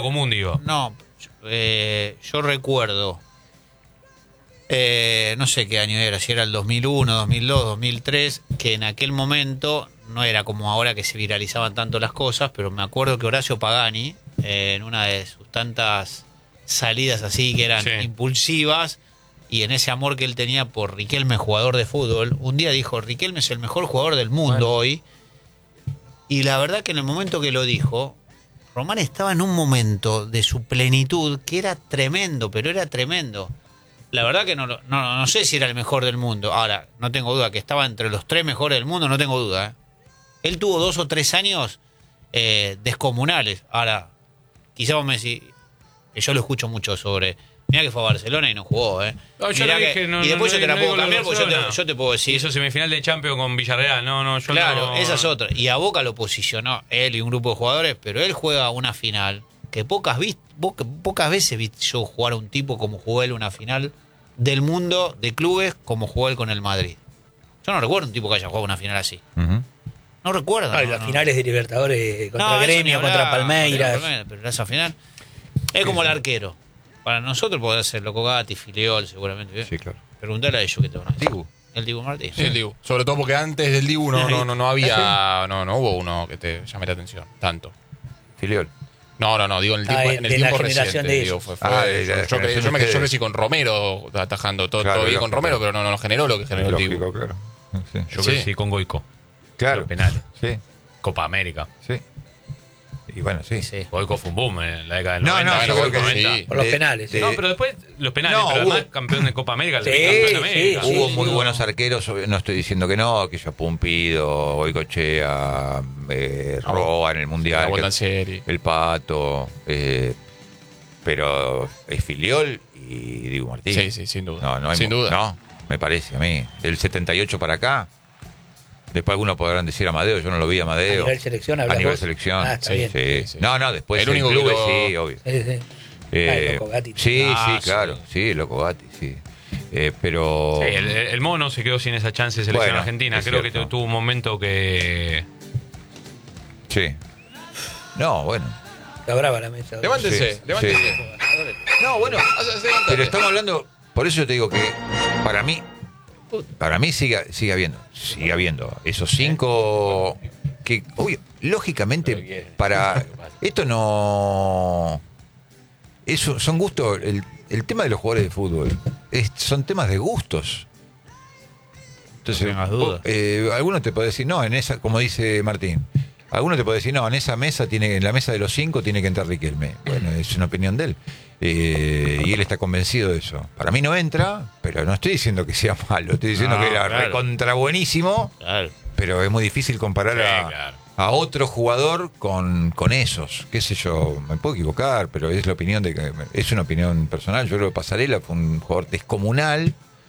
común, digo. No, yo recuerdo, no sé qué año era, si era el 2001, 2002, 2003, que en aquel momento no era como ahora que se viralizaban tanto las cosas, pero me acuerdo que Horacio Pagani, en una de sus tantas salidas así que eran impulsivas, y en ese amor que él tenía por Riquelme, jugador de fútbol, un día dijo: Riquelme es el mejor jugador del mundo hoy. Y la verdad que en el momento que lo dijo, Román estaba en un momento de su plenitud que era tremendo, pero era tremendo. La verdad que no sé si era el mejor del mundo. Ahora, no tengo duda que estaba entre los 3 mejores del mundo, no tengo duda. Él tuvo 2 o 3 años descomunales. Ahora, quizá vos me decís, que yo lo escucho mucho sobre... Mirá que fue a Barcelona y no jugó, No, yo lo dije, y después yo te la puedo cambiar porque yo te puedo decir... Hizo semifinal de Champions con Villarreal, yo claro, no... esa es otra. Y a Boca lo posicionó él y un grupo de jugadores, pero él juega una final que pocas veces vi yo jugar a un tipo como jugó él una final del mundo de clubes como jugó él con el Madrid. Yo no recuerdo un tipo que haya jugado una final así. No recuerdo. Las finales de Libertadores contra Gremio, contra Palmeiras. Pero esa final es como el arquero. Para nosotros podría ser Loco Gatti, Filiol, seguramente. Sí, claro. Preguntale a ellos que te van a decir. Dibu. El Dibu Martínez. Sí, el Dibu. Sobre todo porque antes del Dibu no había. No hubo uno que te llame la atención. Tanto. Filiol. No, digo en el tiempo reciente. Digo, yo crecí con Romero atajando todo bien con Romero, pero no generó lo que generó el Dibu. Claro. Sí. Yo crecí con Goico. Claro. Los penales. Sí. Copa América. Sí. Y bueno, sí. Goico fue un boom en la década del No, 90. yo creo que 90. sí. Por los penales. No, pero después los penales, No, pero hubo- además campeón de Copa América, Sí, campeón de América. sí, Hubo muy buenos arqueros, no estoy diciendo que no, que yo Pumpido, Goicoechea, Roa en el Mundial, el Pato, pero es Filiol y Dibu Martínez. Sí, sin duda. No, sin duda. No, me parece a mí. Del 78 para acá, después algunos podrán decir Amadeo, yo no lo vi a Amadeo. A nivel selección, A hablas nivel vos. selección. Está bien. Sí. No, después El único que clubes, lo- sí, obvio. Sí. Loco Gatti. Sí, claro, sí, Loco Gatti, sí. Pero... Sí, el Mono se quedó sin esa chance de selección Bueno, argentina. es Creo cierto. que tuvo un momento que... Sí. No, bueno. Está brava la mesa. Levántese. No, bueno, pero estamos hablando, por eso yo te digo que para mí sigue habiendo esos 5 que, obvio, lógicamente, para esto no... Eso son gustos, el tema de los jugadores de fútbol son temas de gustos. Entonces, tengas dudas. algunos te pueden decir, no, en esa, como dice Martín, algunos te pueden decir, no, en esa mesa en la mesa de los 5 tiene que entrar Riquelme. Bueno, es una opinión de él. Y él está convencido de eso. Para mí no entra, pero no estoy diciendo que sea malo, estoy diciendo que era recontra buenísimo, Claro. pero es muy difícil comparar a otro jugador con esos. Qué sé yo, me puedo equivocar, pero es la opinión es una opinión personal. Yo creo que Pasarela fue un jugador descomunal,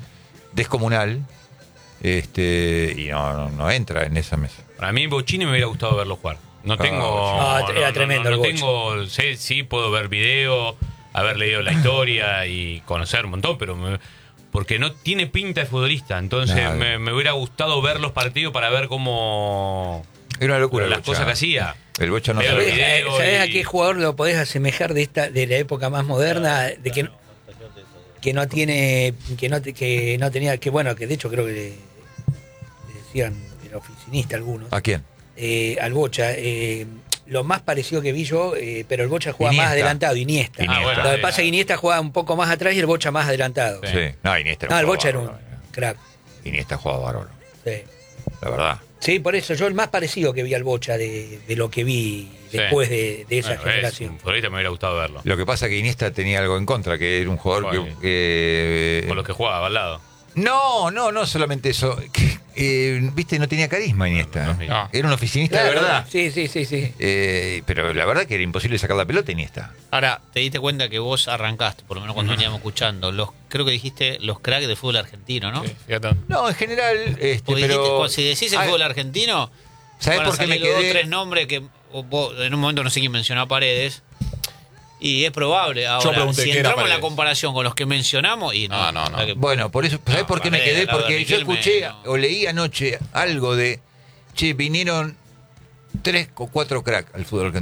y no entra en esa mesa. Para mí Bocini me hubiera gustado verlo jugar. No tengo... era tremendo el No Bocha. tengo... Sí, puedo ver video, haber leído la historia y conocer un montón, pero... porque no tiene pinta de futbolista. Entonces me hubiera gustado ver los partidos para ver cómo... Era una locura. las cosas que hacía. El Bocha no Veo sabía. el video ¿Sabés y- a qué jugador lo podés asemejar de la época más moderna? De que no tiene, que no tenía, que bueno, que de hecho creo que le decían el oficinista algunos. ¿A quién? Al Bocha. Lo más parecido que vi yo, pero el Bocha juega Iniesta. más adelantado, Iniesta. bueno, Lo que sí, pasa es que Iniesta juega un poco más atrás y el Bocha más adelantado. Sí. Sí. No, Iniesta No, el Bocha era jugaba un bárbaro. crack. Iniesta jugaba bárbaro. Sí. La verdad. Sí, por eso yo el más parecido que vi al Bocha de lo que vi Sí. después de esa Bueno, generación. un futbolista me hubiera gustado verlo. Lo que pasa es que Iniesta tenía algo en contra, que era un jugador Bueno. que Con los que jugaba al lado. No solamente eso. Viste, no tenía carisma Iniesta. No. Era un oficinista de verdad. Sí. Pero la verdad que era imposible sacar la pelota Iniesta. Ahora, te diste cuenta que vos arrancaste, por lo menos cuando veníamos escuchando, creo que dijiste los cracks del fútbol argentino, ¿no? Sí, fíjate. No, en general, Porque pero... dijiste, si decís el fútbol argentino, ¿Sabés van a por qué me salir dos o quedé? 3 nombres que vos, en un momento no sé quién mencionó a Paredes. Y es probable. Ahora, pregunté si quién era entramos en la Paredes. comparación con los que mencionamos, y no. No. la verdad que- Bueno, por eso, ¿sabés No, por qué me Paredes, quedé? al lado de Porque yo Riquelme, escuché no. o leí anoche algo de, vinieron 3 o 4 cracks al fútbol argentino.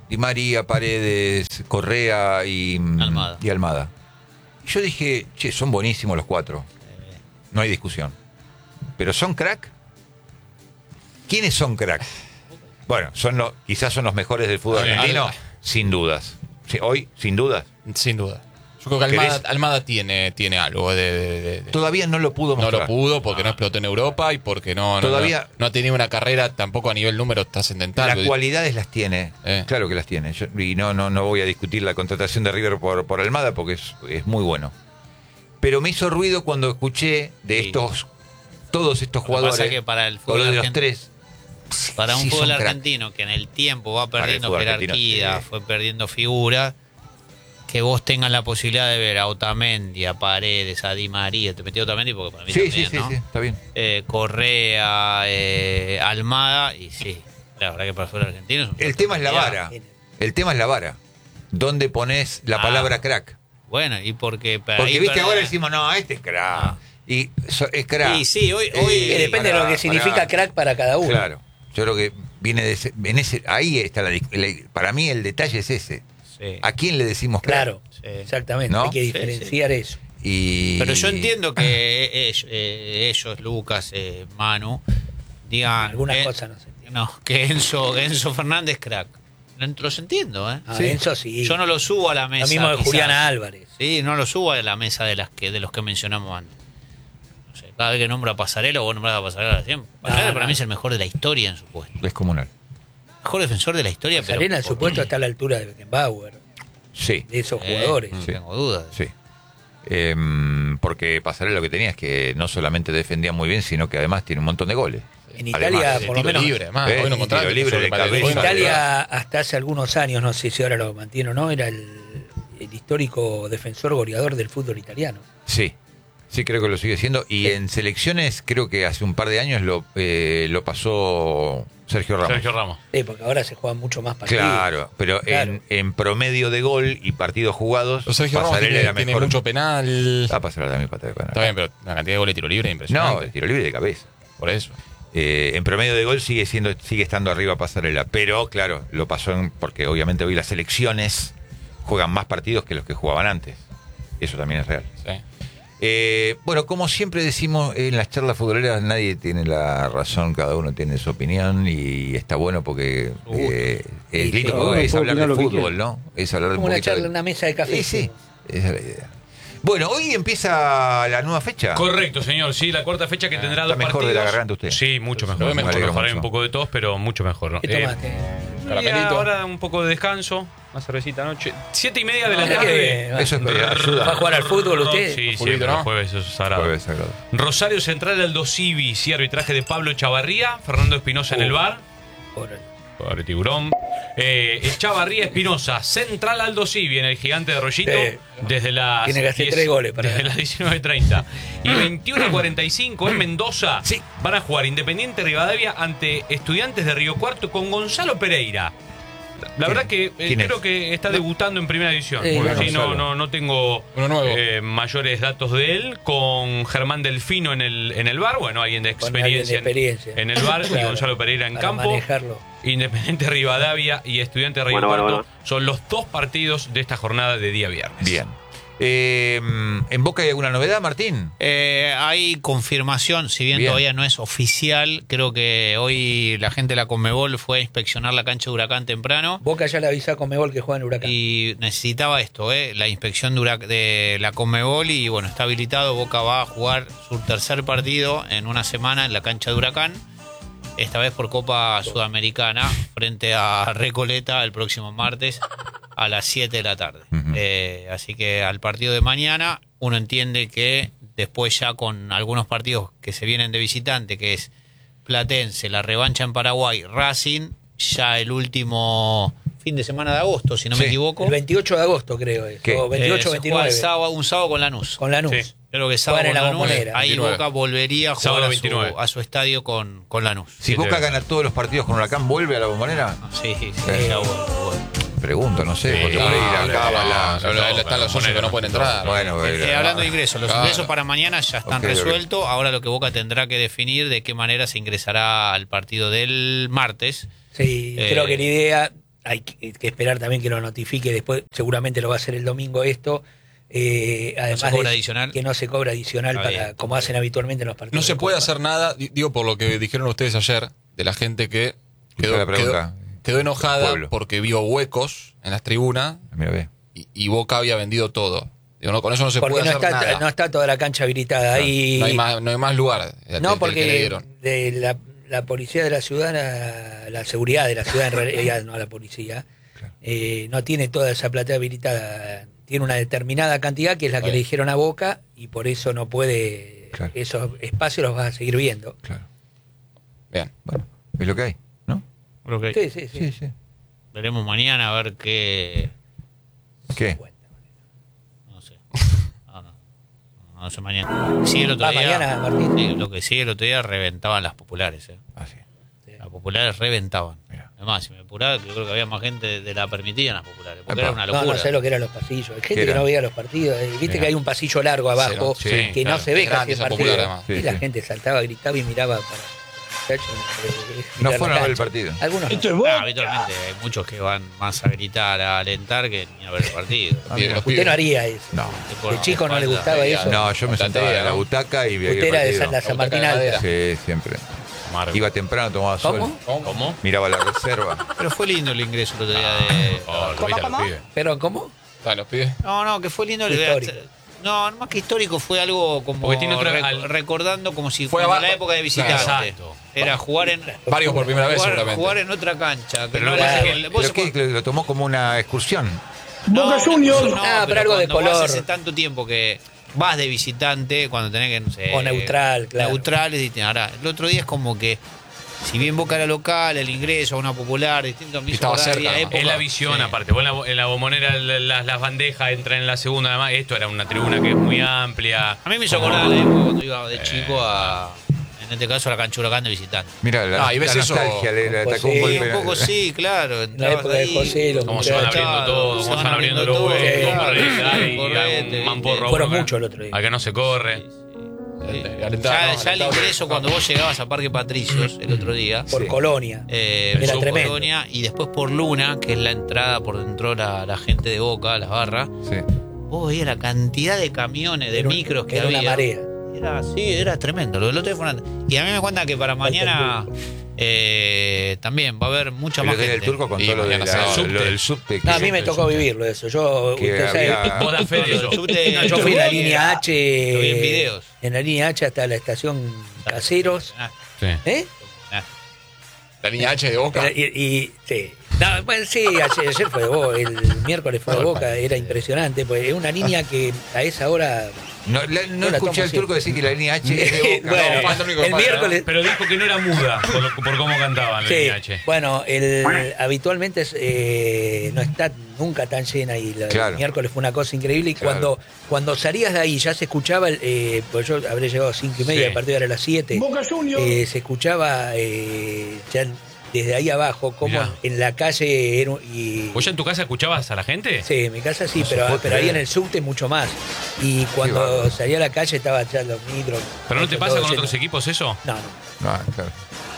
Di María, Paredes, Correa y Almada. Yo dije, che, son buenísimos los 4. No hay discusión. ¿Pero son crack? ¿Quiénes son crack? Bueno, quizás son los mejores del fútbol argentino, sin dudas. Sí, hoy, sin dudas. Sin duda. Yo creo que Almada tiene algo de... Todavía no lo pudo mostrar. No lo pudo porque no explotó en Europa y porque no ha tenido una carrera tampoco a nivel número trascendental. Las cualidades las tiene, claro que las tiene. Y no voy a discutir la contratación de River por Almada porque es muy bueno. Pero me hizo ruido cuando escuché de todos estos jugadores. Pasa que para el fútbol de los 3. Para un fútbol argentino que en el tiempo va perdiendo jerarquía, fue perdiendo figura, que vos tengas la posibilidad de ver a Otamendi, a Paredes, a Di María, te metí a Otamendi porque para mí también, ¿no? Sí, está bien. Correa, Almada, y sí, la verdad que para el fútbol argentino el tema es la vara. El tema es la vara. ¿Dónde pones la palabra crack? Bueno, y porque viste, ahora decimos, no, este es crack. Y es crack. Y sí, hoy depende de lo que significa crack para cada uno. Claro. Yo creo que viene ahí está para mí el detalle es ese. Sí. ¿A quién le decimos crack? Claro, exactamente. ¿No? Hay que diferenciar eso. Pero yo entiendo que ellos, Lucas, Manu, digan... Algunas cosas no se entienden. No, que Enzo Fernández crack. Los entiendo, ¿eh? Sí. Enzo sí. Yo no lo subo a la mesa. Lo mismo de Juliana Álvarez. Sí, no lo subo a la mesa de los que mencionamos antes. No sé, cada vez que nombro a Pasarela, vos nombrás a Pasarela siempre. Pasarela para mí es el mejor de la historia en su puesto. Descomunal. Mejor defensor de la historia, Pasarela en su puesto está a la altura de Beckenbauer. Sí. De esos jugadores. No tengo dudas. Sí. Porque Pasarela lo que tenía es que no solamente defendía muy bien, sino que además tiene un montón de goles. En Italia, además, por lo menos. Libre, además, hoy no tiro libre de cabeza. En Italia, hasta hace algunos años, no sé si ahora lo mantiene o no, era el histórico defensor goleador del fútbol italiano. Sí, creo que lo sigue siendo. Y en selecciones, creo que hace un par de años lo pasó Sergio Ramos. Sí, porque ahora se juegan mucho más partidos. Claro, pero claro. En promedio de gol y partidos jugados, Sergio Ramos tiene mucho penal. Pasarela también patada de penal. Está bien, pero la cantidad de goles de tiro libre es impresionante. No, el tiro libre de cabeza. Por eso. En promedio de gol sigue estando arriba Pasarela, pero claro, lo pasó porque obviamente hoy las selecciones juegan más partidos que los que jugaban antes. Eso también es real. Sí. Bueno, como siempre decimos en las charlas futboleras, nadie tiene la razón, cada uno tiene su opinión y está bueno porque es hablar de fútbol, ¿no? Es hablar de como una charla en una mesa de café. Sí, esa es la idea. Bueno, hoy empieza la nueva fecha. Correcto, señor. Sí, la cuarta fecha que tendrá 2 partidos. ¿Está mejor de la garganta usted? Sí, mucho mejor. Hay un poco de tos, pero mucho mejor, ¿no? ¿Qué tomaste? Y ahora un poco de descanso. Una cervecita anoche. 7:30 de la tarde. Eso ayuda. ¿Va a jugar al fútbol usted? Sí, siempre, ¿no? Jueves, eso es sagrado. Jueves sagrado. Rosario Central Aldo Civi, sí, arbitraje de Pablo Chavarría, Fernando Espinosa en el VAR. Pobre tiburón. Chavarría Espinosa, Central Aldo Civi en el Gigante de Rollito. Desde las. Tiene que hacer 3 goles para desde las 19:30. Y 21:45 en Mendoza. Sí. Van a jugar Independiente Rivadavia ante Estudiantes de Río Cuarto con Gonzalo Pereira. La verdad que creo que está debutando en primera división. Sí, no tengo mayores datos de él. Con Germán Delfino en el VAR. Bueno, alguien de experiencia, en el VAR. Claro, y Gonzalo Pereira en campo. Manejarlo. Independiente Rivadavia y Estudiante de Río Cuarto son los 2 partidos de esta jornada de día viernes. Bien. ¿En Boca hay alguna novedad, Martín? Hay confirmación, si bien todavía no es oficial. Creo que hoy la gente de la Conmebol fue a inspeccionar la cancha de Huracán temprano. Boca ya le avisó a Conmebol que juega en Huracán. Y necesitaba esto, la inspección de la Conmebol. Y bueno, está habilitado. Boca va a jugar su tercer partido en una semana en la cancha de Huracán. Esta vez por Copa Sudamericana, frente a Recoleta el próximo martes a las 7 de la tarde. Uh-huh. Así que al partido de mañana, uno entiende que después ya con algunos partidos que se vienen de visitante, que es Platense, la revancha en Paraguay, Racing, ya el último fin de semana de agosto, si no me equivoco. El 28 de agosto creo es. O 28 29. Un sábado con Lanús. Con Lanús. Sí. Creo que sábado con Lanús, ahí 29. Boca volvería a jugar a su estadio con Lanús. Si Boca gana todos los partidos con Huracán, ¿vuelve a la Bombonera? Sí, ya vuelve. Pregunto, no sé, porque por ahí están los socios que no pueden entrar. Bueno, hablando de ingresos, los ingresos para mañana ya están resueltos. Ahora lo que Boca tendrá que definir de qué manera se ingresará al partido del martes. Sí, creo que la idea, hay que esperar también que lo notifique después, seguramente lo va a hacer el domingo esto. Además no se cobra adicional. Que no se cobra adicional para, como hacen habitualmente en los partidos. No se puede hacer nada, digo por lo que dijeron ustedes ayer, de la gente que quedó enojada porque vio huecos en las tribunas y Boca había vendido todo. Digo, no, con eso no se puede hacer nada. No está toda la cancha habilitada. Claro, ahí no hay más lugar. No, porque de la policía de la ciudad, la seguridad de la ciudad, en realidad no la policía, no tiene toda esa platea habilitada. Tiene una determinada cantidad que es la que le dijeron a Boca y por eso no puede. Esos espacios los vas a seguir viendo. Claro. Bien. Bueno, es lo que hay, ¿no? Lo que hay. Sí. Veremos mañana a ver qué. ¿Qué? No sé mañana. Sí, el otro día. Mañana, Martín. Sí, lo que sí, el otro día reventaban las populares. Sí. Las populares reventaban. Mirá. Además, si me apuraba, yo creo que había más gente de la permitida en las populares. Porque era una locura. No sé lo que eran los pasillos. Hay gente que no veía los partidos. Viste que hay un pasillo largo abajo que no se ve casi el partido. Y la gente saltaba, gritaba y miraba para. No fueron a ver el partido. Algunos. Habitualmente hay muchos que van más a gritar, a alentar que ni a ver el partido. Usted no haría eso. No. De chico no le gustaba eso. No, yo me sentaba en la butaca y veía. Usted era de la San Martín Alta. Sí, siempre. Iba temprano, tomaba sol. ¿Cómo? Miraba la reserva. Pero fue lindo el ingreso el otro día de. ¿Cómo? ¿Pero cómo? ¿Los pibes? No, que fue lindo. No, más que histórico, fue algo como tiene recordando como si fuera la época de visitante. Exacto. Era jugar en. Varios por primera vez, seguramente. Jugar en otra cancha. Pero que lo tomó como una excursión. Boca Juniors. Pero algo de color. Hace tanto tiempo que vas de visitante, cuando tenés que, no sé. O neutral, claro. Neutrales. Ahora, el otro día es como que. Si bien Boca era local, el ingreso a una popular, distinto, estaba cerca. Es la visión, aparte. Vos en la Bombonera las bandejas entran en la segunda, además. Esto era una tribuna que es muy amplia. A mí me hizo acordar la época cuando iba de chico en este caso, a la cancha Huracán de visitante. Mira, la nostalgia le atacó un golpe. Un poco sí, claro. La época de José, Cómo se van abriendo todo, cómo se van abriendo los huevos, mamporro. Fueron muchos el otro día. A que no se corre. Ya el ingreso cuando vos llegabas a Parque Patricios el otro día por Colonia era tremendo. Colonia, y después por Luna, que es la entrada por dentro la gente de Boca, las barras, vos veías la cantidad de camiones, de micros que había. Una marea. Era tremendo. Lo del otro día fue y a mí me cuenta que para mañana también va a haber mucha más gente. El Turco con todo lo del subte. A mí me tocó vivirlo eso. Usted sabe, vos das fe de eso. Yo fui en la línea H. Lo vi en videos. En la línea H hasta la estación Caseros. La línea H de Boca. Sí. No, bueno, sí, ayer fue de Boca, el miércoles fue de Boca, era impresionante, pues es una línea que a esa hora... No escuché al Turco decir que la línea H es de Boca. Bueno, el miércoles... Pero dijo que no era muda por cómo cantaban la línea H. Bueno, habitualmente no está nunca tan llena y el miércoles fue una cosa increíble y cuando salías de ahí ya se escuchaba, pues yo habré llegado a 5:30, el partido era a las 7, se escuchaba ya desde ahí abajo, como en la calle. ¿Vos ya en tu casa escuchabas a la gente? Sí, en mi casa sí, pero ahí en el subte mucho más. Y cuando salía a la calle estaba ya los micros. ¿Pero no te pasa con otros equipos eso? No. Claro.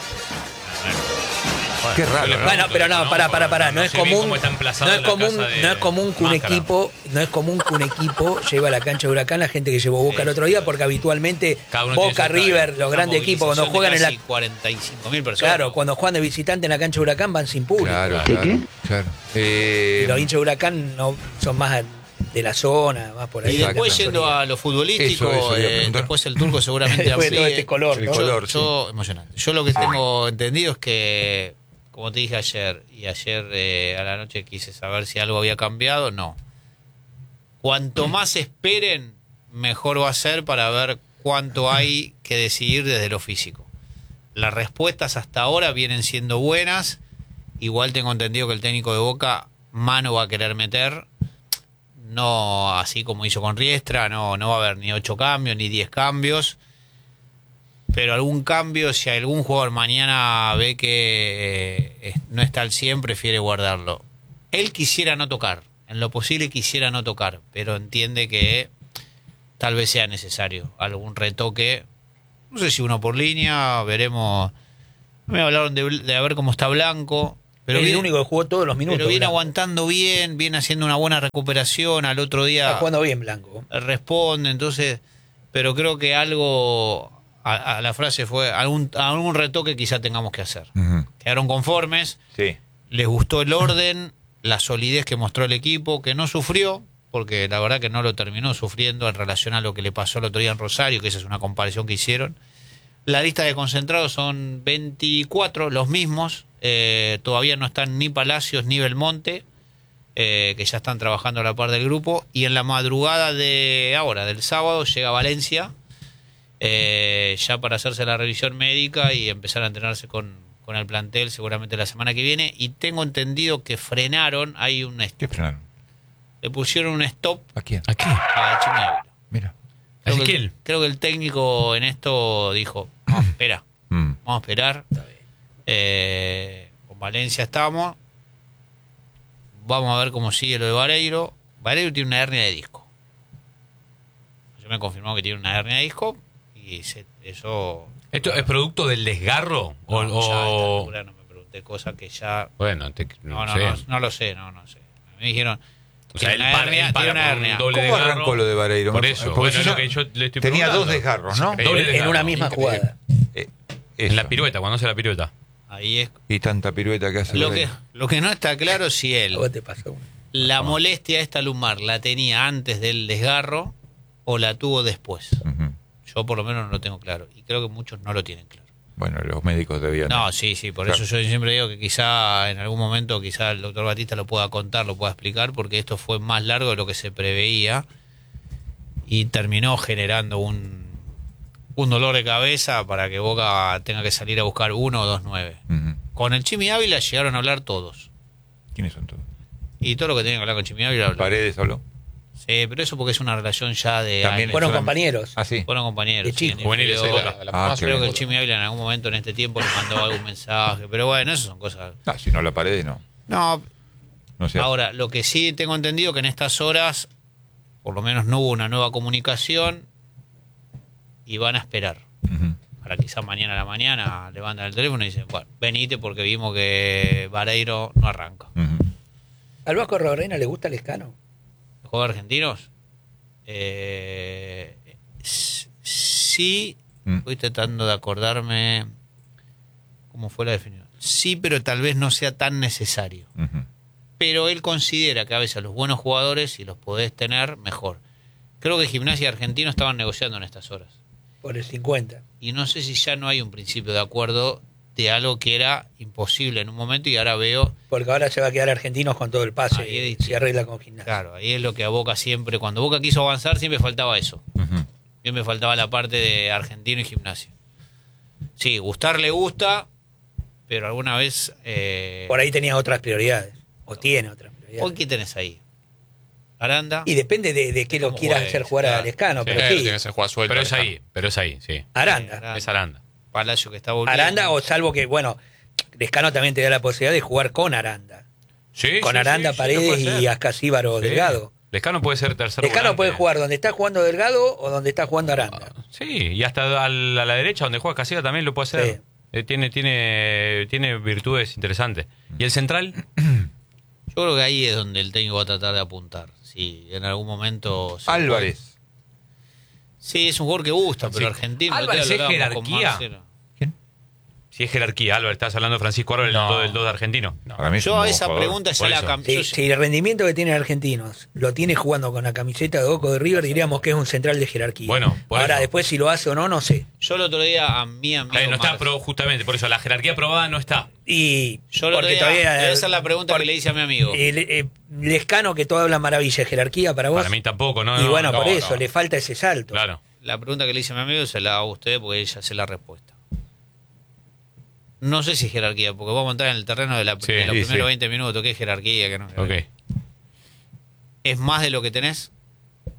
Qué raro. Bueno, pero no, pará. No es común que un equipo lleve a la cancha de Huracán la gente que llevó Boca el otro día, porque habitualmente Boca, River, los grandes equipos, cuando juegan en la 45.000 personas. Claro, cuando juegan de visitante en la cancha de Huracán van sin público. Claro. Y los hinchas de Huracán no son más de la zona, más por ahí. Y después yendo a lo futbolístico, después el Turco seguramente después de todo este color, ¿no? Yo emocionante. Yo lo que tengo entendido es que, como te dije ayer, y ayer a la noche quise saber si algo había cambiado, no. Cuanto más esperen, mejor va a ser para ver cuánto hay que decidir desde lo físico. Las respuestas hasta ahora vienen siendo buenas. Igual tengo entendido que el técnico de Boca mano va a querer meter. No así como hizo con Riestra, no va a haber ni 8 cambios, ni 10 cambios. Pero algún cambio, si algún jugador mañana ve que no está al 100, prefiere guardarlo. Él quisiera no tocar, en lo posible quisiera no tocar, pero entiende que tal vez sea necesario algún retoque. No sé si uno por línea, veremos. Me hablaron de ver cómo está Blanco, Pero es el único que jugó todos los minutos. Pero viene Blanco. aguantando bien, viene haciendo una buena recuperación. Al otro día Está jugando bien Blanco. responde, entonces... Pero creo que algo... A la frase fue, algún retoque quizá tengamos que hacer. Quedaron conformes, Sí. les gustó el orden, la solidez que mostró el equipo, que no sufrió, porque la verdad que no lo terminó sufriendo en relación a lo que le pasó el otro día en Rosario, que esa es una comparación que hicieron. La lista de concentrados son 24, los mismos. Todavía no están ni Palacios ni Belmonte, que ya están trabajando a la par del grupo. Y en la madrugada del sábado, llega Valencia, ya para hacerse la revisión médica y empezar a entrenarse con el plantel seguramente la semana que viene. Y tengo entendido que frenaron, ¿Qué frenaron? le pusieron un stop ¿A quién? ¿A qué? a Chimi Ávila. Mira. Creo que el técnico en esto dijo, vamos a esperar. Vamos a esperar. Con Valencia estamos. Vamos a ver cómo sigue lo de Vareiro. Vareiro tiene una hernia de disco. Yo me confirmó que tiene una hernia de disco y eso... ¿Esto es producto del desgarro? No, ya a esta altura no me pregunté cosas que ya... Bueno, No lo sé. Me dijeron... O sea, tiene una hernia, tiene una hernia. ¿Cómo arrancó lo de Vareiro? Por eso, Porque bueno, es lo que yo le estoy tenía preguntando. dos desgarros, ¿no? Doble En desgarro. una misma jugada. En la pirueta, cuando hace la pirueta. Ahí es... Y tanta pirueta que hace. Lo que no está claro es si él... ¿A vos te pasó? La molestia esta lumbar la tenía antes del desgarro o la tuvo después. Yo por lo menos no lo tengo claro. Y creo que muchos no lo tienen claro. Bueno, los médicos debían... No, sí, por Claro. eso yo siempre digo que quizá en algún momento quizá el doctor Batista lo pueda contar, lo pueda explicar, porque esto fue más largo de lo que se preveía y terminó generando un dolor de cabeza para que Boca tenga que salir a buscar 1 o 2 9. Con el Chimi Ávila llegaron a hablar todos. ¿Quiénes son todos? Y todo lo que tenían que hablar con Chimi Ávila hablaron. Paredes habló. Sí, pero eso porque es una relación ya de También años. Fueron compañeros. Ah, sí. Fueron compañeros. De chicos. en Juveniles inferior. de Boca. Qué Creo que bien. el Chimi Ávila en algún momento en este tiempo le mandó algún mensaje. Pero bueno, eso son cosas... Ah, si no la Paredes, no. No, No sé. ahora, lo que sí tengo entendido que en estas horas, por lo menos no hubo una nueva comunicación y van a esperar. Para quizás mañana a la mañana levantan el teléfono y dicen, bueno, venite porque vimos que Vareiro no arranca. ¿Al Vasco Robarena le gusta el Lescano? ¿Los jugadores argentinos? Sí, estoy tratando de acordarme cómo fue la definición. Sí, pero tal vez no sea tan necesario. Pero él considera que a veces a los buenos jugadores, si los podés tener, mejor. Creo que Gimnasia y Argentino estaban negociando en estas horas. Por el 50. Y no sé si ya no hay un principio de acuerdo de algo que era imposible en un momento y ahora veo... Porque ahora se va a quedar Argentinos con todo el pase. Ahí es Se distinto. arregla con Gimnasia. Claro, ahí es lo que a Boca siempre... Cuando Boca quiso avanzar siempre faltaba eso. Siempre faltaba la parte de Argentino y Gimnasia. Sí, gustar le gusta, pero alguna vez... Por ahí tenía otras prioridades. O tiene otras prioridades. ¿Hoy qué tenés ahí? Aranda. Y depende de qué lo ¿Cómo quieras juegue? hacer jugar a Claro. Lescano. Sí, Pero tiene sí, que ser jugar suelto. Pero es ahí, sí. Aranda. Es Aranda. Palacio que está volviendo. Aranda, o salvo que, bueno, Lescano también te da la posibilidad de jugar con Aranda. Sí, Con sí, Aranda, sí, Paredes puede ser. y Ascasíbaro Sí. Delgado. Lescano puede ser tercer Lescano volante. puede jugar donde está jugando Delgado o donde está jugando Aranda. Sí, y hasta a la derecha donde juega Casilla también lo puede hacer. Tiene virtudes interesantes. ¿Y el central? Yo creo que ahí es donde el técnico va a tratar de apuntar. Si en algún momento... se Álvarez. Sí, es un jugador que gusta, pero argentino... Álvarez lo es hablábamos con jerarquía. Marcelo. Si es jerarquía, Álvaro, estás hablando de Francisco Álvarez, el 2 de Argentino. Para mí es un Yo a buen esa jugador. pregunta ya Por la eso. cambié. Si el rendimiento que tienen argentinos lo tiene jugando con la camiseta de Boca de River, diríamos que es un central de jerarquía. Bueno, por ahora eso. después si lo hace o no, no sé. Yo el otro día a mi amigo... No está Marcelo- justamente, por eso la jerarquía probada no está. Y Yo el otro porque día... todavía Voy a hacer la pregunta que le hice a mi amigo. Lescano, que todo habla maravilla, jerarquía para vos. Para mí tampoco, ¿no? y bueno, no, por eso, no. le falta ese salto. Claro. La pregunta que le hice a mi amigo se la hago a usted porque ella sé la respuesta. No sé si es jerarquía, porque vamos a entrar en el terreno de, de los Sí, primeros 20 minutos. ¿Qué es jerarquía? ¿Qué no es jerarquía? Ok. ¿Es más de lo que tenés?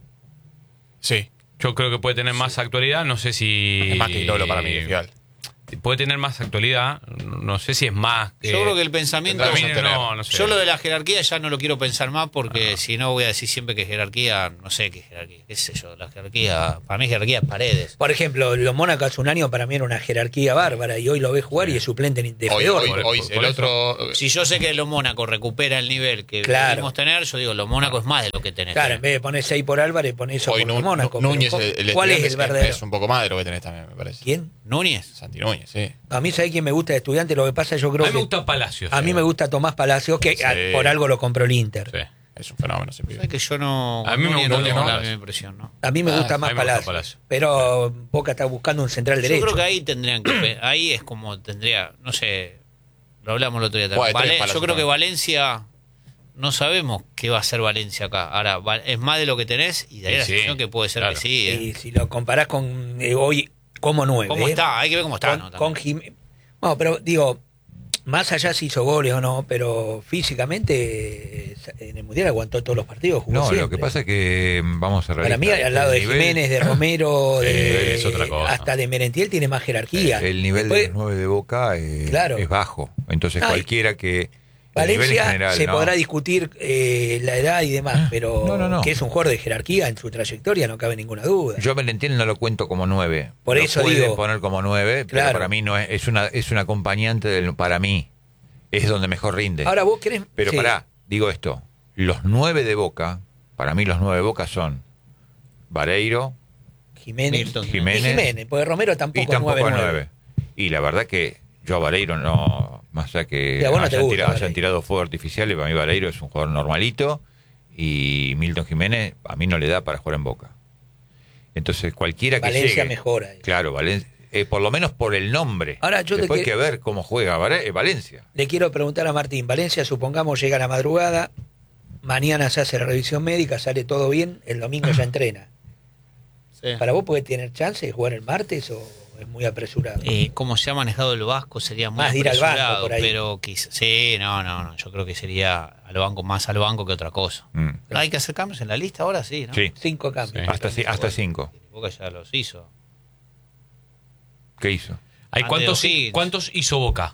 Sí. Yo creo que puede tener más actualidad, no sé si... Es más que Lolo para mí, Fial. puede tener más actualidad. No sé si es más. Yo creo que el pensamiento. No sé. Yo lo de la jerarquía ya no lo quiero pensar más porque si no voy a decir siempre que jerarquía, no sé qué jerarquía, qué sé yo, la jerarquía, para mí jerarquía es Paredes. Por ejemplo, los Mónaco hace un año para mí era una jerarquía bárbara y hoy lo ves jugar y es suplente de Fedor. Hoy el otro. Si yo sé que los Mónaco recupera el nivel que debemos tener, yo digo, los Mónaco es más de lo que tenés. Claro, en vez de poner 6 por Álvarez, pones eso por los Mónaco. Núñez, ¿cuál es el verdadero? Es un poco más de lo que tenés también, me parece. ¿Quién? Núñez. Santi Núñez, sí. A mí, ¿sabés quién me gusta de Estudiante? Lo que pasa, yo creo a mí me gusta Palacios. A mí me gusta Tomás Palacios, que por algo lo compró el Inter. Sí, es un fenómeno. ¿Sabes que yo no? A mí me gusta la misma impresión, ¿no? A mí me gusta más Palacios. Pero Boca está buscando un central derecho. Yo creo que ahí tendrían que. Ahí es como tendría. No sé. Lo hablamos el otro día también. Yo creo que Valencia. No sabemos qué va a hacer Valencia acá. Ahora, es más de lo que tenés y de ahí la sensación que puede ser que sí. Y si lo comparás con hoy como 9. ¿Cómo está? Hay que ver cómo está. Con Jiménez. Bueno, pero digo, más allá si hizo goles o no, pero físicamente en el Mundial aguantó todos los partidos. Jugó siempre. Lo que pasa es que vamos a para mí, al lado de Jiménez, de Romero, es otra cosa. Hasta de Merentiel tiene más jerarquía. El nivel de los 9 de Boca es bajo. Entonces cualquiera que... Valencia general, se podrá discutir la edad y demás, pero que es un jugador de jerarquía en su trayectoria, no cabe ninguna duda. Yo Merentiel no lo cuento como 9. Por eso digo, poner como 9, pero para mí no es un acompañante para mí. Es donde mejor rinde. Ahora vos querés... Pero digo esto. Los 9 de Boca, para mí los 9 de Boca son Vareiro, Jiménez, porque Romero tampoco es 9. Y la verdad que yo a Vareiro no... Más allá que hayan tirado fuego artificial, para mí Vareiro es un jugador normalito y Milton Jiménez a mí no le da para jugar en Boca. Entonces cualquiera que Valencia llegue, mejora. Claro, Valencia, por lo menos por el nombre. Ahora después hay que ver cómo juega Valencia. Le quiero preguntar a Martín, Valencia supongamos llega a la madrugada, mañana se hace la revisión médica, sale todo bien, el domingo ya entrena. Sí. ¿Para vos puede tener chance de jugar el martes o es muy apresurado? Como se ha manejado el Vasco sería muy más apresurado, ir al banco por ahí. Pero no, yo creo que sería más al banco que otra cosa. Hay que hacer cambios en la lista ahora, sí, ¿no? Sí. 5 cambios. Hasta 5. Boca ya los hizo. ¿Qué hizo? ¿Cuántos hizo Boca?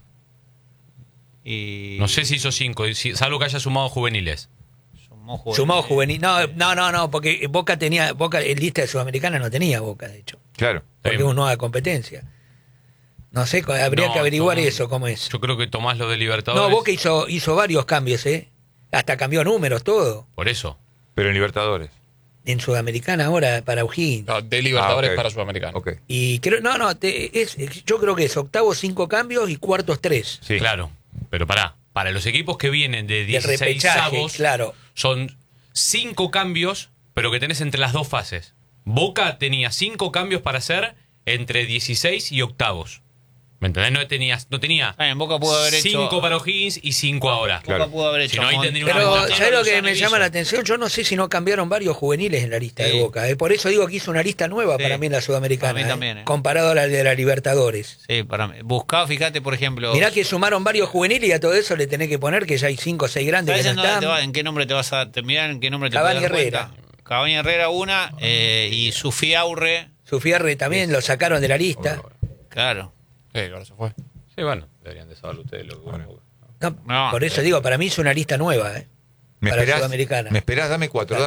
No sé si hizo 5, salvo que haya sumado juveniles. Sumado juvenil. No, porque Boca en lista de Sudamericana no tenía Boca, de hecho. Claro. Porque es una nueva competencia. No sé, habría que averiguar eso, cómo es. Yo creo que Tomás lo de Libertadores. No, Boca hizo varios cambios, hasta cambió números, todo. Por eso. Pero en Libertadores. En Sudamericana ahora, para O'Higgins. No, de Libertadores para Sudamericana. Okay. Y creo, yo creo que es octavos 5 cambios y cuartos 3. Sí. Claro, pero para los equipos que vienen de 16 avos, claro. Son 5 cambios, pero que tenés entre las dos fases. Boca tenía 5 cambios para hacer entre 16 y octavos. ¿Me entendés? No tenía en Boca pudo haber 5 para O'Higgins y 5 ahora. Boca pudo haber hecho. Pero ¿sabés lo que me llama la atención? Yo no sé si no cambiaron varios juveniles en la lista de Boca. Por eso digo que hizo una lista nueva para mí en la Sudamericana. Para mí también, comparado a la de la Libertadores. Sí, para mí. Buscá, fíjate, por ejemplo. Mirá que sumaron varios juveniles y a todo eso le tenés que poner que ya hay 5 o 6 grandes que no están. ¿En qué nombre te vas a terminar? ¿En qué nombre te Cabaña Herrera. Cabaña Herrera una y Sofía Aurre. Sofía Aurre también lo sacaron de la lista. Claro. Sí, ahora se fue. Sí, bueno, deberían de saber ustedes lo que no, por eso digo, para mí es una lista nueva, para Sudamericana. ¿Me esperás? Dame 4.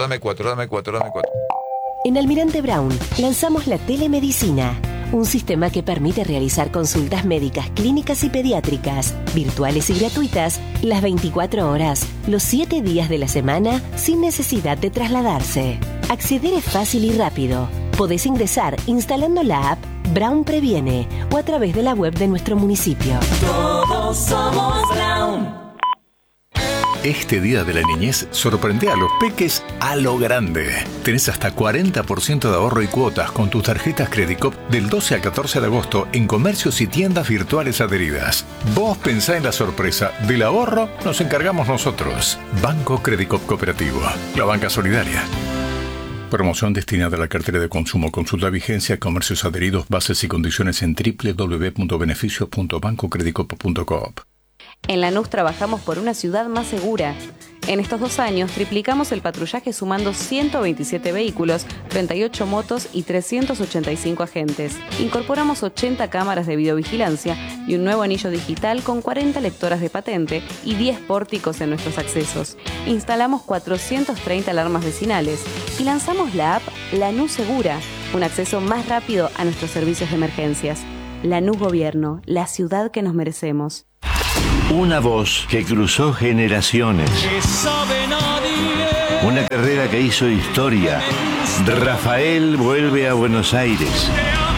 En Almirante Brown lanzamos la telemedicina, un sistema que permite realizar consultas médicas, clínicas y pediátricas, virtuales y gratuitas, las 24 horas, los 7 días de la semana, sin necesidad de trasladarse. Acceder es fácil y rápido. Podés ingresar instalando la app Brown Previene o a través de la web de nuestro municipio. Todos somos Brown. Este Día de la Niñez sorprende a los peques a lo grande. Tenés hasta 40% de ahorro y cuotas con tus tarjetas Credicop del 12 al 14 de agosto en comercios y tiendas virtuales adheridas. Vos pensá en la sorpresa. Del ahorro nos encargamos nosotros. Banco Credicop Cooperativo. La banca solidaria. Promoción destinada a la cartera de consumo. Consulta vigencia, comercios adheridos, bases y condiciones en www.beneficios.bancocredicoop.coop. En Lanús trabajamos por una ciudad más segura. En estos 2 años triplicamos el patrullaje sumando 127 vehículos, 38 motos y 385 agentes. Incorporamos 80 cámaras de videovigilancia y un nuevo anillo digital con 40 lectoras de patente y 10 pórticos en nuestros accesos. Instalamos 430 alarmas vecinales y lanzamos la app Lanús Segura, un acceso más rápido a nuestros servicios de emergencias. Lanús Gobierno, la ciudad que nos merecemos. Una voz que cruzó generaciones. Una carrera que hizo historia. Rafael vuelve a Buenos Aires.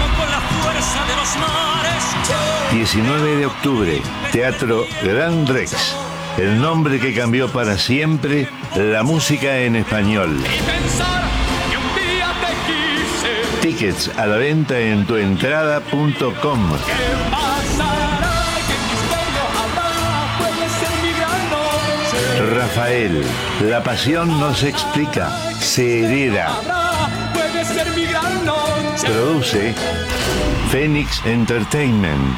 19 de octubre, Teatro Gran Rex. El nombre que cambió para siempre la música en español. Tickets a la venta en tuentrada.com. Rafael, la pasión no se explica, se hereda. Produce Phoenix Entertainment.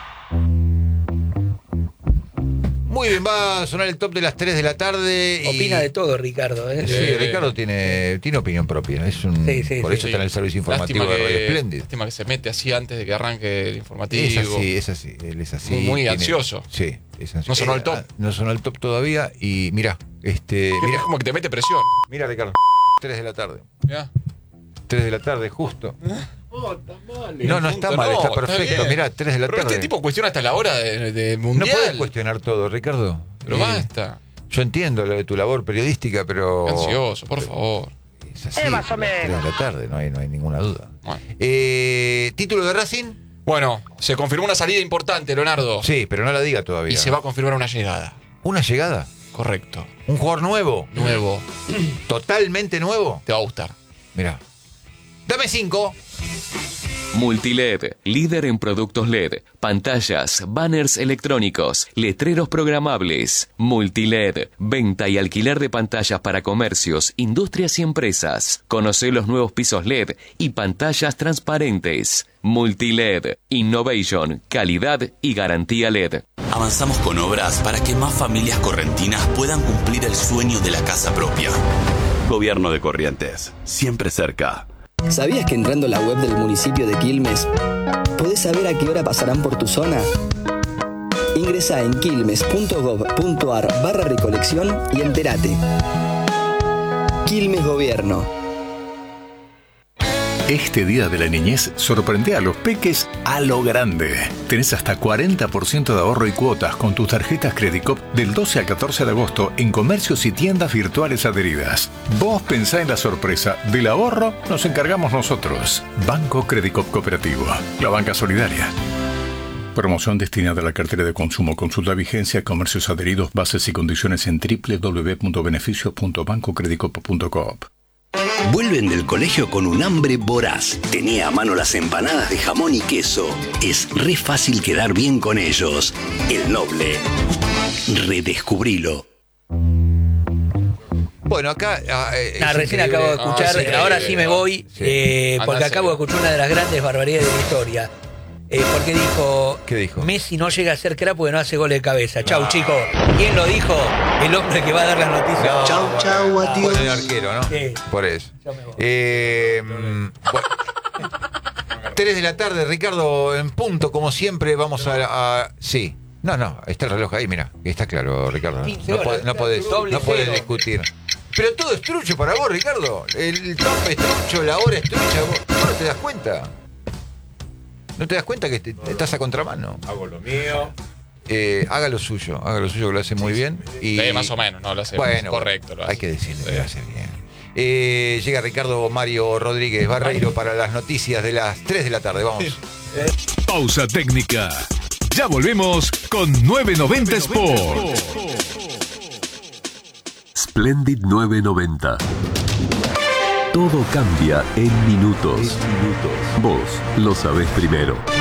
Muy bien, va a sonar el top de las 3 de la tarde. Opina de todo, Ricardo. Sí, Ricardo tiene opinión propia. Es un, por eso está en el servicio informativo de Radio Espléndido. Lástima que se mete así antes de que arranque el informativo. Es así. Él es así. Muy ansioso. Sí, es ansioso. No sonó el top. No sonó el top todavía. Y mirá, es como que te mete presión. Mira, Ricardo, 3 de la tarde. Ya. 3 de la tarde, justo. No está mal, está perfecto. Mirá, 3 de la tarde. Pero este tipo cuestiona hasta la hora de mundial. No puedes cuestionar todo, Ricardo. Pero basta. Yo entiendo lo de tu labor periodística, pero... Ansioso, por favor. Es así, más o menos. 3 de la tarde, no hay ninguna duda. Bueno. ¿Título de Racing? Bueno, se confirmó una salida importante, Leonardo. Sí, pero no la diga todavía. Y se va a confirmar una llegada. ¿Una llegada? Correcto. ¿Un jugador nuevo? Nuevo. ¿Totalmente nuevo? Te va a gustar. Mirá. Dame 5. Multiled, líder en productos LED, pantallas, banners electrónicos, letreros programables. Multiled, venta y alquiler de pantallas para comercios, industrias y empresas. Conoce los nuevos pisos LED y pantallas transparentes. Multiled, innovation, calidad y garantía LED. Avanzamos con obras para que más familias correntinas puedan cumplir el sueño de la casa propia. Gobierno de Corrientes, siempre cerca. ¿Sabías que entrando a la web del municipio de Quilmes podés saber a qué hora pasarán por tu zona? Ingresá en quilmes.gov.ar/recolección y entérate. Quilmes Gobierno. Este Día de la Niñez sorprende a los peques a lo grande. Tenés hasta 40% de ahorro y cuotas con tus tarjetas Credicop del 12 al 14 de agosto en comercios y tiendas virtuales adheridas. Vos pensá en la sorpresa. Del ahorro nos encargamos nosotros. Banco Credicop Cooperativo. La banca solidaria. Promoción destinada a la cartera de consumo. Consulta vigencia, comercios adheridos, bases y condiciones en www.beneficios.bancocredicop.coop. Vuelven del colegio con un hambre voraz. Tenía a mano las empanadas de jamón y queso. Es re fácil quedar bien con ellos. El Noble. Redescubrilo. Bueno, acá... recién acabo de escuchar, ahora sí me voy, porque acabo de escuchar una de las grandes barbaridades de la historia. Porque dijo, ¿qué dijo? Messi no llega a ser crack porque no hace goles de cabeza. Chau, chicos. ¿Quién lo dijo? El hombre que va a dar las noticias. No, chau, adiós. El arquero, ¿no? Sí. Por eso. 3 de la tarde, Ricardo, en punto, como siempre, vamos a sí. No, está el reloj ahí, mira. Está claro, Ricardo. No podés discutir. Pero todo es trucho para vos, Ricardo. El top es trucho, la hora es trucha. ¿Vos no te das cuenta? ¿No te das cuenta que estás a contramano? Hago lo mío. Haga lo suyo, que lo hace muy bien. Y, más o menos, no lo hace correcto. Lo hace. Hay que decirle que lo hace bien. Llega Ricardo Mario Rodríguez Barreiro para las noticias de las 3 de la tarde. Vamos. Pausa técnica. Ya volvemos con 990 Sport. Splendid 990. Todo cambia en minutos. Vos lo sabés primero.